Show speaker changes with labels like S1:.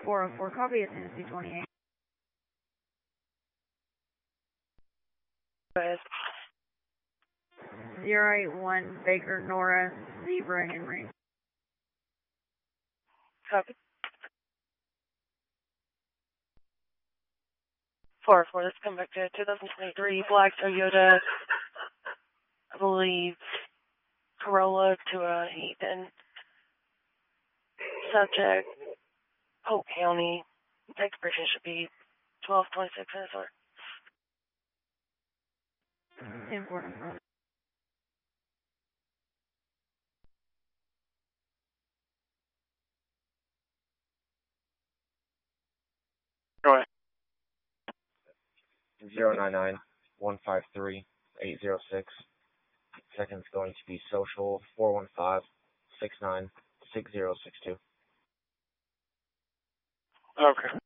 S1: 404, copy at Tennessee 28.
S2: Good.
S1: 081 Baker Nora Zebra Henry.
S2: Copy. 404, let's come back to 2023 black Toyota, I believe, Corolla to a Heathen. Subject, Polk County. Expiration should be 12/26 minutes or
S1: 10-4.
S3: Go ahead.
S4: 099-153-806. Second's going to be social 415-69-6062.
S3: Okay.